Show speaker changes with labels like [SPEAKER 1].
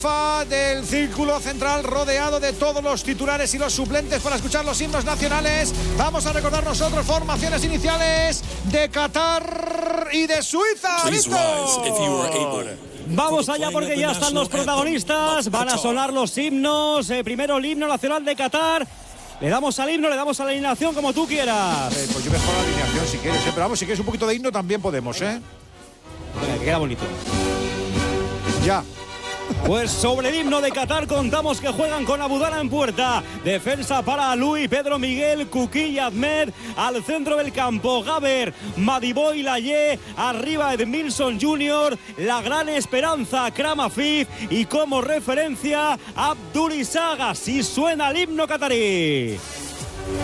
[SPEAKER 1] del círculo central, rodeado de todos los titulares y los suplentes para escuchar los himnos nacionales. Vamos a recordar nosotros formaciones iniciales de Qatar y de Suiza.
[SPEAKER 2] Vamos allá porque ya están los protagonistas. Van a sonar los himnos. Primero el himno nacional de Qatar. Le damos al himno, le damos a la alineación como tú quieras.
[SPEAKER 1] Pues yo mejor la alineación si quieres, pero vamos, si quieres un poquito de himno también podemos,
[SPEAKER 2] Venga, que queda bonito.
[SPEAKER 1] Ya.
[SPEAKER 2] Pues sobre el himno de Qatar contamos que juegan con Abudala en puerta. Defensa para Alui, Pedro Miguel, Kuki y Ahmed. Al centro del campo, Gaber, Madiboy, Laye. Arriba Edmilson Jr., la gran esperanza, Akram Afif. Y como referencia, Abdul Isaga. Si suena el himno qatarí.